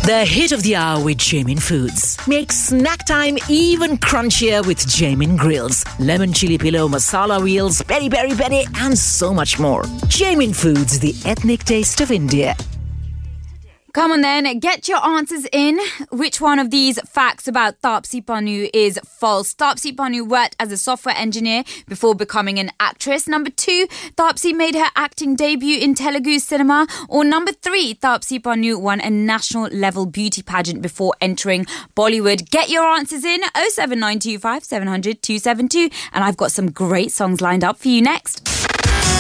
The hit of the hour with Jamin Foods. Make snack time even crunchier with Jamin Grills. Lemon chili pillow, masala wheels, peri peri peri and so much more. Jamin Foods, the ethnic taste of India. Come on then, get your answers in. Which one of these facts about Taapsee Pannu is false? Taapsee Pannu worked as a software engineer before becoming an actress. Number 2, Taapsee made her acting debut in Telugu cinema. Or number 3, Taapsee Pannu won a national level beauty pageant before entering Bollywood. Get your answers in 07925 700 272. And I've got some great songs lined up for you next.